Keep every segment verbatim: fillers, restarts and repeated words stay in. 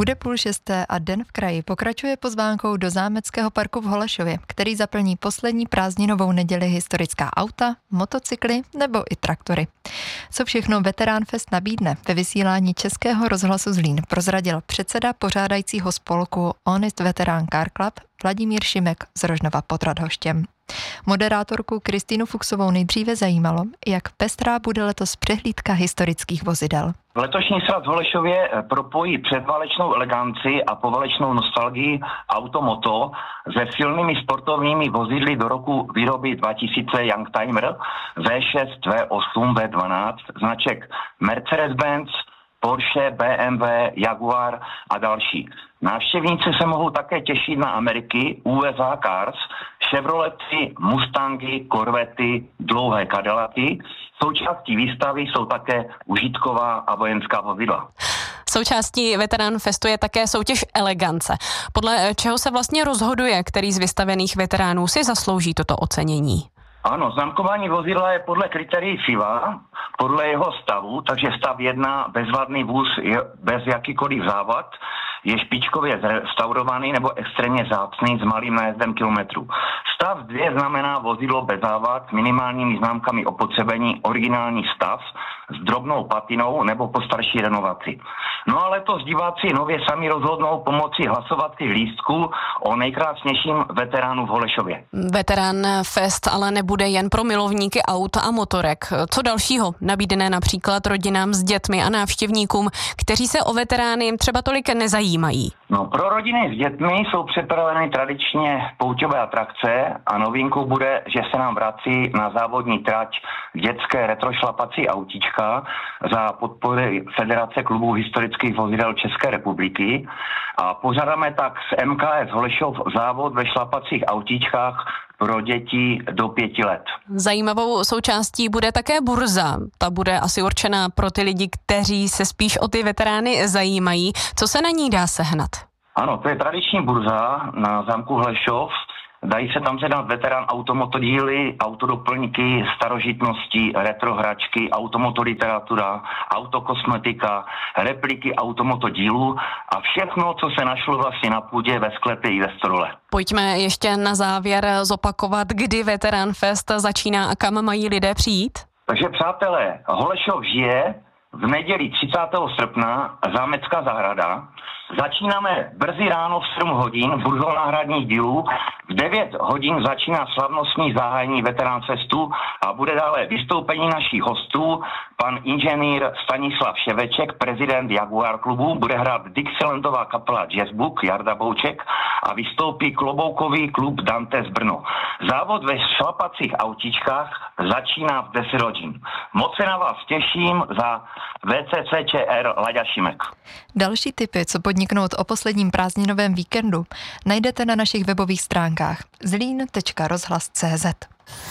Bude půl šesté a Den v kraji pokračuje pozvánkou do Zámeckého parku v Holešově, který zaplní poslední prázdninovou neděli historická auta, motocykly nebo i traktory. Co všechno Veterán Fest nabídne, ve vysílání Českého rozhlasu Zlín prozradil předseda pořádajícího spolku Honest Veteran Car Club Vladimír Šimek z Rožnova pod Radhoštěm. Moderátorku Kristýnu Fuchsovou nejdříve zajímalo, jak pestrá bude letos přehlídka historických vozidel. Letošní sraz v Holešově propojí předválečnou eleganci a povalečnou nostalgii automoto se silnými sportovními vozidly do roku výroby dva tisíce Youngtimer V šest, V osm, V dvanáct, značek Mercedes-Benz, Porsche, B M W, Jaguar a další. Návštěvníci se mohou také těšit na Ameriky, U S A Cars, Chevrolety, Mustangy, Corvety, dlouhé Cadillacy. Součástí výstavy jsou také užitková a vojenská vozidla. Součástí Veterán Festu je také soutěž elegance. Podle čeho se vlastně rozhoduje, který z vystavených veteránů si zaslouží toto ocenění? Ano, známkování vozidla je podle kritérií F I V A, podle jeho stavu, takže stav jedna, bezvadný vůz je bez jakýkoliv závad, je špičkově restaurovaný nebo extrémně vzácný s malým nájezdem kilometrů. Stav dvě znamená vozidlo bez závad s minimálními známkami opotřebení, originální stav s drobnou patinou nebo po starší renovaci. No a letos diváci nově sami rozhodnou pomocí hlasovacích lístků o nejkrásnějším veteránu v Holešově. Veterán Fest ale nebude jen pro milovníky aut a motorek. Co dalšího nabídne například rodinám s dětmi a návštěvníkům, kteří se o veterány třeba tolik nezajímají? No, pro rodiny s dětmi jsou připraveny tradičně pouťové atrakce a novinkou bude, že se nám vrací na závodní trať dětské retrošlapací autíčka za podpory Federace klubů historických vozidel České republiky a pořádáme tak s M K S Holešov závod ve šlapacích autíčkách pro děti do pěti let. Zajímavou součástí bude také burza. Ta bude asi určená pro ty lidi, kteří se spíš o ty veterány zajímají. Co se na ní dá sehnat? Ano, to je tradiční burza na zámku Holešov. Dají se tam sehnat veterán automotodíly, autodoplňky, starožitnosti, retrohračky, automotoliteratura, autokosmetika, repliky automotodílů a všechno, co se našlo vlastně na půdě, ve sklepě i ve stole. Pojďme ještě na závěr zopakovat, kdy Veterán Fest začíná a kam mají lidé přijít. Takže přátelé, Holešov žije v neděli třicátého srpna, Zámecká zahrada. Začínáme brzy ráno v sedm hodin burzou náhradních dílů. V devět hodin začíná slavnostní zahájení Veterán Festu a bude dále vystoupení našich hostů. Pan inženýr Stanislav Ševeček, prezident Jaguar klubu, bude hrát Dixielandová kapela Jazzbook Jarda Bouček a vystoupí kloboukový klub Dantes Brno. Závod ve šlapacích autíčkách začíná v deset hodin. Moc se na vás těším za V C C Č R Láďa Šimek. Další tipy, co podniknout o posledním prázdninovém víkendu, najdete na našich webových stránkách zlín tečka rozhlas tečka cé zet.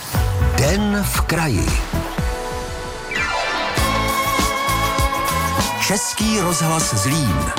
Den v kraji. Český rozhlas Zlín.